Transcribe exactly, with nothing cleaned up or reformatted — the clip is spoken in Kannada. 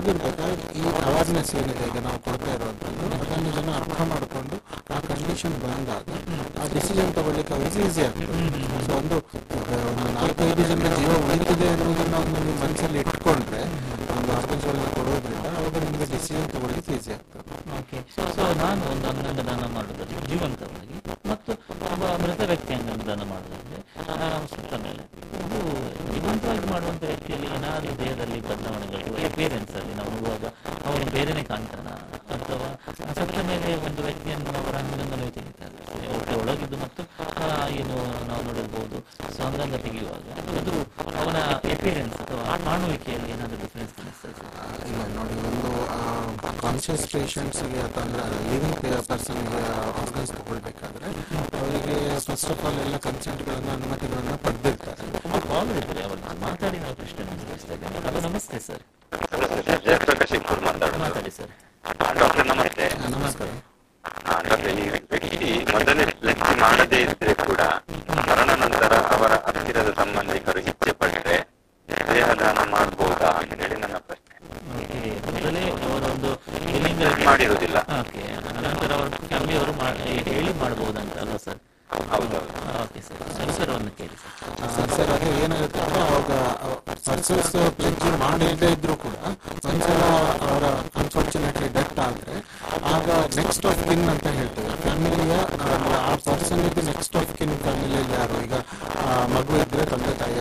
ಆಗಿರ್ಬೇಕಾದ್ರೆ ಈ ಅವೇರ್ನೆಸ್ ಏನಿದೆ ಈಗ ನಾವು ಕೊಡ್ತಾ ಇರುವಂಥದ್ದು ಅದನ್ನು ಜನ ಅರ್ಥ ಮಾಡಿಕೊಂಡು ಆ ಕಂಡೀಷನ್ ಬಂದಾಗ ಆ ಡಿಸಿಷನ್ ತಗೊಳ್ಳಿಕ್ಕೆ ಅವ್ರಿಗೆ ಈಸಿ ಆಗ್ತದೆ. ಸೊ ಒಂದು ಒಂದು ನಾಲ್ಕೈದು ಜನ ಜೀವ ಉಳಿತಿದೆ ಅನ್ನೋದನ್ನ ಒಂದು ನೀವು ಮನಸ್ಸಲ್ಲಿ ಇಟ್ಕೊಂಡ್ರೆ ಒಂದು ಆರ್ಗನ್ಸ್ಗಳನ್ನ ಕೊಡೋದ್ರಿಂದ ಅವಾಗ ನಿಮಗೆ ಡಿಸಿಷನ್ ತಗೊಳ್ಳಿಕ್ಕೆ ಈಸಿ ಆಗ್ತದೆ. ಓಕೆ. ಸೊ ನಾನು ಒಂದು ಅಂಗಾಂಗ ದಾನ ಮಾಡೋದಾದ್ರೆ ಜೀವಂತವಾಗಿ ಮತ್ತು ಒಬ್ಬ ಮೃತ ವ್ಯಕ್ತಿ ಅಂಗಾಂಗ ದಾನ ಮಾಡೋದಾದ್ರೆ ಸುತ್ತ ಮೇಲೆ ಅದು ಜೀವಂತವಾಗಿ ಮಾಡುವಂಥ ವ್ಯಕ್ತಿಯಲ್ಲಿ ಏನಾದರೂ ದೇಹದಲ್ಲಿ ಬದಲಾವಣೆಗಳು ಅಪಿಯರೆನ್ಸ್ ಅಲ್ಲಿ ನಾವು ನೋಡುವಾಗ ಅವನು ಬೇರೆನೆ ಕಾಣ್ತಾನ, ಅಥವಾ ಸತ್ತ ಮೇಲೆ ಒಂದು ವ್ಯಕ್ತಿಯನ್ನು ಅವರ ಅಂಗಾಂಗನೂ ತೆಗಿತಾರೆ ಹೊಟ್ಟೆ ಒಳಗಿದ್ದು ಮತ್ತು ಏನು ನಾವು ನೋಡಿರ್ಬೋದು. ಸೊ ಅಂಗಾಂಗ ತೆಗೆಯುವಾಗ ಅದು ಅವನ ಅಪಿಯರೆನ್ಸ್ ಅಥವಾ ಕಾಣುವಿಕೆಯಲ್ಲಿ ಏನಾದರೂ ಡಿಫ್ರೆನ್ಸ್ ಕಾಣಿಸ್ತದೆ? ಇಲ್ಲ ನೋಡಿ, ಒಂದು ಕಾನ್ಷಿಯಸ್ ಪೇಷಂಟ್ಸ್ಗೆ ಅಥವಾ ಲಿವಿಂಗ್ ಪರ್ಸನ್ಗೆ ಆರ್ಗನ್ಸ್ ತಗೊಳ್ಬೇಕಾದ್ರೆ ಅವರಿಗೆ ಫಸ್ಟ್ ಆಫ್ ಆಲ್ ಎಲ್ಲ ಕನ್ಸೆಂಟ್ಗಳನ್ನು ಅನುಮತಿಗಳನ್ನು ಪಡೆದಿರ್ತಾರೆ. ಒಬ್ಬ ಕಾಲ್ ಇದ್ದಾರೆ, ಅವ್ರನ್ನ ಮಾತಾಡಿ ನಾವು ಪ್ರಶ್ನೆ ಮುಂದುವರಿಸ್ತಾ ಇದ್ದೇವೆ. ಹಲೋ, ನಮಸ್ತೆ ಸರ್. ಜಯಪ್ರಕಾಶ್ ಇಬ್ಬರು ಮಾತಾಡೋದು. ಮಾತಾಡಿ ಸರ್. ಡಾಕ್ಟರ್ ನಮಸ್ತೆ. ನಮಸ್ಕಾರ. ಡಾಕ್ಟರ್, ಈ ವ್ಯಕ್ತಿ ಮೊದಲೇ ಲಸಿಕೆ ಮಾಡದೇ ಇದ್ರೆ ಕೂಡ ಮರಣ ನಂತರ ಅವರ ಹತ್ತಿರದ ಸಂಬಂಧಿಕರು ಇಚ್ಛೆ ಪಟ್ಟರೆ ದೇಹದಾನ ಮಾಡಬಹುದಾ ಅಂತ ಹೇಳಿ ನನ್ನ ಪ್ರಶ್ನೆ. ಮೊದಲೇ ಅವರೊಂದು ಮಾಡಿರುವುದಿಲ್ಲ, ನಂತರ ಅವರ ಫ್ಯಾಮಿಲಿ ಅವರು ಹೇಳಿ ಮಾಡಬಹುದಂತ ಅಲ್ವಾ ಸರ್? ಹೌದೌದು. ಓಕೆ ಸರ್, ಸಂಸಾರವನ್ನು ಕೇಳಿ ಸರ್. ಸರ್ ಅದೇ ಏನಾಗುತ್ತೆ ಅಂದ್ರೆ ಅವಾಗ ಪರ್ಸಸ್ ಪ್ಲೆಜ್ ಮಾಡಿಲ್ಲದೆ ಇದ್ರು ಕೂಡ ಒಂದ್ಸಲ ಅವರ ಅನ್ಫಾರ್ಚುನೇಟ್ಲಿ ಡೆತ್ ಆದರೆ ಆಗ ನೆಕ್ಸ್ಟ್ ಆಫ್ ಕಿನ್ ಅಂತ ಹೇಳ್ತೇವೆ. ಫ್ಯಾಮಿಲಿಯ ಆ ಪರ್ಸನ್ ಇದು ನೆಕ್ಸ್ಟ್ ಆಫ್ ಕಿನ್ ಫ್ಯಾಮಿಲಿಯಲ್ಲಿ ಯಾರು, ಈಗ ಮಗು ಇದ್ರೆ ತಂದೆ ತಾಯಿ